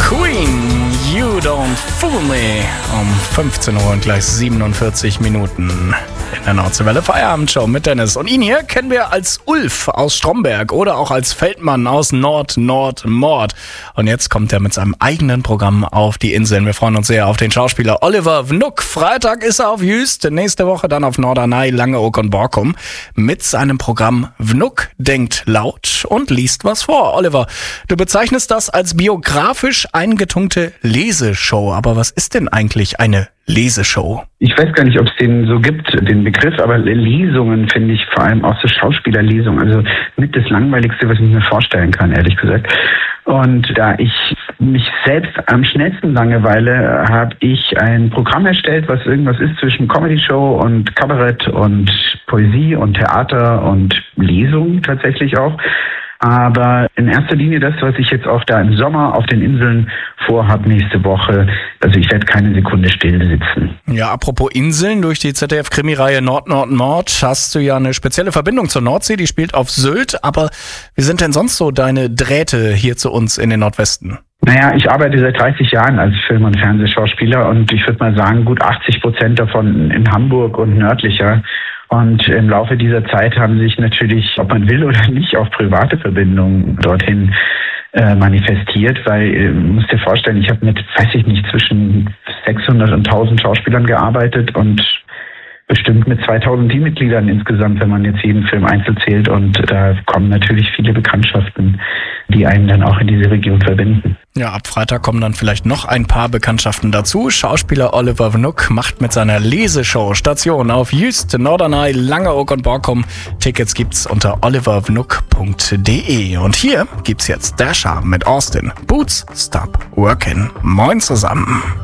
Queen, You Don't Fool Me. Um 15 Uhr und gleich 47 Minuten in der Nordseewelle Feierabendshow mit Dennis. Und ihn hier kennen wir als Ulf aus Stromberg oder auch als Feldmann aus Mord. Und jetzt kommt er mit seinem eigenen Programm auf die Inseln. Wir freuen uns sehr auf den Schauspieler Oliver Wnuk. Freitag ist er auf Jüst, nächste Woche dann auf Norderney, Langeoog und Borkum mit seinem Programm Wnuk denkt laut und liest was vor. Oliver, du bezeichnest das als biografisch eingetunkte Leseshow. Aber was ist denn eigentlich eine Leseshow? Ich weiß gar nicht, ob es den so gibt, den Begriff, aber Lesungen finde ich vor allem auch so Schauspielerlesungen, also mit das Langweiligste, was ich mir vorstellen kann, ehrlich gesagt. Und da ich mich selbst am schnellsten langweile, habe ich ein Programm erstellt, was irgendwas ist zwischen Comedy-Show und Kabarett und Poesie und Theater und Lesung tatsächlich auch. Aber in erster Linie das, was ich jetzt auch da im Sommer auf den Inseln vorhabe nächste Woche. Also ich werde keine Sekunde still sitzen. Ja, apropos Inseln, durch die ZDF-Krimireihe Mord hast du ja eine spezielle Verbindung zur Nordsee, die spielt auf Sylt. Aber wie sind denn sonst so deine Drähte hier zu uns in den Nordwesten? Naja, ich arbeite seit 30 Jahren als Film- und Fernsehschauspieler und ich würde mal sagen, gut 80% davon in Hamburg und nördlicher. Und im Laufe dieser Zeit haben sich natürlich, ob man will oder nicht, auch private Verbindungen dorthin manifestiert, weil, musst dir vorstellen, ich habe mit, zwischen 600 und 1000 Schauspielern gearbeitet und bestimmt mit 2000 Teammitgliedern insgesamt, wenn man jetzt jeden Film einzeln zählt. Und da kommen natürlich viele Bekanntschaften, die einen dann auch in diese Region verbinden. Ja, ab Freitag kommen dann vielleicht noch ein paar Bekanntschaften dazu. Schauspieler Oliver Wnuk macht mit seiner Leseshow Station auf Jüst, Norderney, Langeoog und Borkum. Tickets gibt's unter oliverwnuk.de. Und hier gibt's jetzt Dasher mit Austin. Boots Stop Workin'. Moin zusammen.